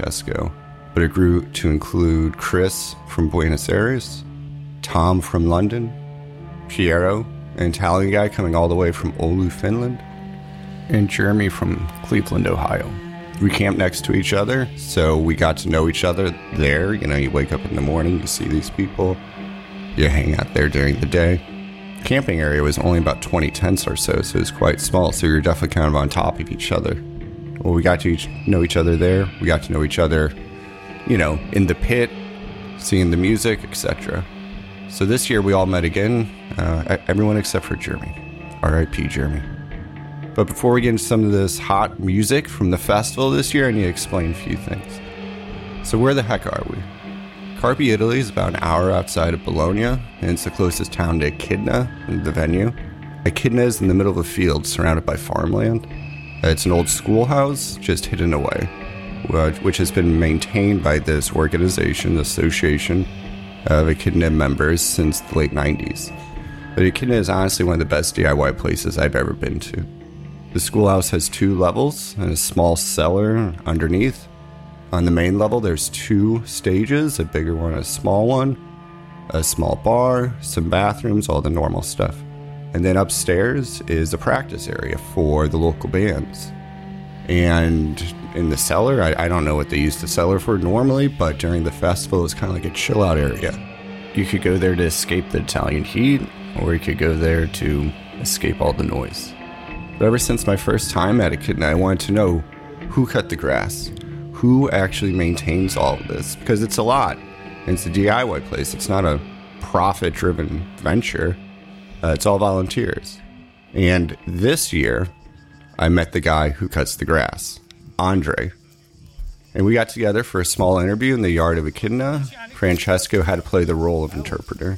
Francesco, but it grew to include Chris from Buenos Aires, Tom from London, Piero, an Italian guy coming all the way from Oulu, Finland, and Jeremy from Cleveland, Ohio. We camped next to each other, so we got to know each other there. You know, you wake up in the morning, you see these people, you hang out there during the day. The camping area was only about 20 tents or so, so it was quite small, so you're definitely kind of on top of each other. Well, we got to know each other there. We got to know each other, you know, in the pit, seeing the music, etc. So this year we all met again, everyone except for Jeremy. R.I.P. Jeremy. But before we get into some of this hot music from the festival this year, I need to explain a few things. So where the heck are we? Carpi, Italy is about an hour outside of Bologna, and it's the closest town to Echidna, the venue. Echidna is in the middle of a field surrounded by farmland. It's an old schoolhouse just hidden away, which has been maintained by this organization, Association of Echidna members, since the late 90s. But Echidna is honestly one of the best DIY places I've ever been to. The schoolhouse has 2 levels and a small cellar underneath. On the main level, there's 2 stages, a bigger one and a small one, a small bar, some bathrooms, all the normal stuff. And then upstairs is a practice area for the local bands. And in the cellar, I don't know what they use the cellar for normally, but during the festival, it's kind of like a chill out area. You could go there to escape the Italian heat, or you could go there to escape all the noise. But ever since my first time at Echidna, I wanted to know who cut the grass, who actually maintains all of this, because it's a lot. And it's a DIY place. It's not a profit-driven venture. It's all volunteers. And this year, I met the guy who cuts the grass, Andre. And we got together for a small interview in the yard of Echidna. Francesco had to play the role of interpreter.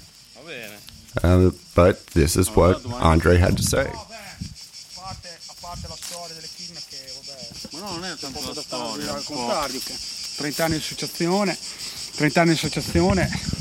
But this is what Andre had to say. No, non è tanto la storia, al contrario, che 30 anni di associazione